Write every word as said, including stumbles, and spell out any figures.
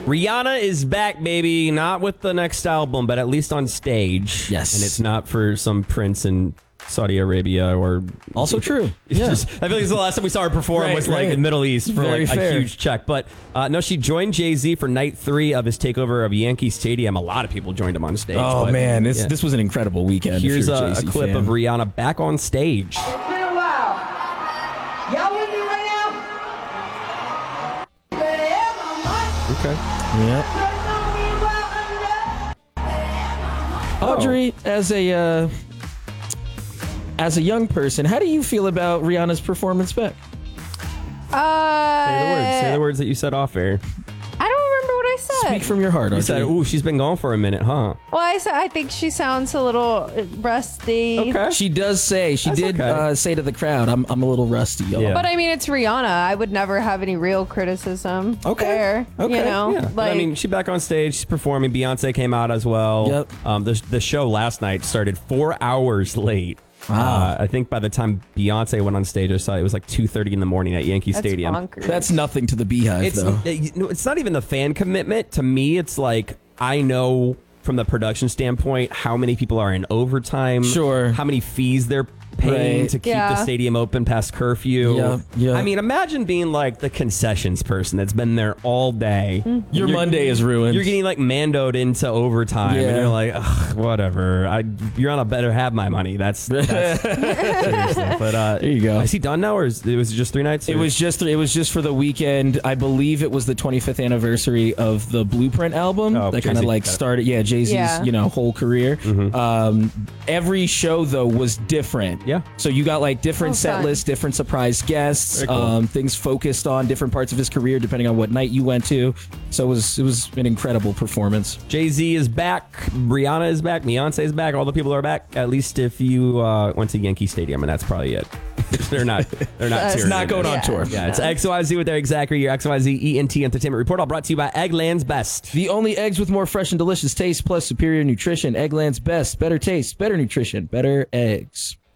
Rihanna is back, baby. Not with the next album, but at least on stage. Yes. And it's not for some prince in Saudi Arabia or... Also true. It's Yeah. just, I feel like it's the last time we saw her perform Right, was like right. in the Middle East for Very like fair. a huge check. But uh, no, she joined Jay-Z for night three of his takeover of Yankee Stadium. A lot of people joined him on stage. Oh, but, man. This yeah. this was an incredible weekend. if Here's you're a, a Jay-Z clip fan. of Rihanna back on stage. It's been a while. Y'all with me right now? Better have my mic. Okay. Yep. Better know me well under. Audrey, as a uh, as a young person, how do you feel about Rihanna's performance back? Uh, Say the words. Say the words that you said off air. I don't remember what I said. Speak from your heart, You Audrey. said, ooh, she's been gone for a minute, huh? Well, I said I think she sounds a little rusty. Okay. She does say, she That's did okay. uh, say to the crowd, I'm, I'm a little rusty, y'all. Yeah. But I mean, it's Rihanna. I would never have any real criticism. Okay. There, Okay. You know, Yeah. But, like I mean, she's back on stage. She's performing. Beyonce came out as well. Yep. Um, the, the show last night started four hours late. Wow. Uh, I think by the time Beyonce went on stage, I saw it was like two thirty in the morning at Yankee that's Stadium. bonkers. That's nothing to the Beehive, It's though. uh, you know, it's not even the fan commitment. To me, it's like I know from the production standpoint how many people are in overtime. Sure. How many fees they're paying Right. to keep Yeah. the stadium open past curfew. Yeah, yeah. I mean, imagine being like the concessions person that's been there all day. Your You're- Monday is ruined. You're getting like mandoed into overtime, Yeah. and you're like, Ugh, whatever. I you're on a better have my money. That's, that's seriously. But uh, There you go. Is he done now, or is, it was just three nights? It or- was just it was just for the weekend. I believe it was the twenty-fifth anniversary of the Blueprint album Oh, that kind of Jay-Z like got it. started. Yeah, Jay-Z's Yeah. you know whole career. Um, every show though was different. Yeah. So you got like different Oh, set fun. lists, different surprise guests, Very cool. um, things focused on different parts of his career depending on what night you went to. So it was it was an incredible performance. Jay-Z is back, Rihanna is back, Beyonce is back. All the people are back. At least if you uh, went to Yankee Stadium, and that's probably it. they're not. They're not. It's serious. not going on Yeah. tour. Yeah, it's X Y Z with Eric Zachary, your X Y Z E N T Entertainment Report, all brought to you by Eggland's Best. The only eggs with more fresh and delicious taste plus superior nutrition. Eggland's Best. Better taste, better nutrition, better eggs.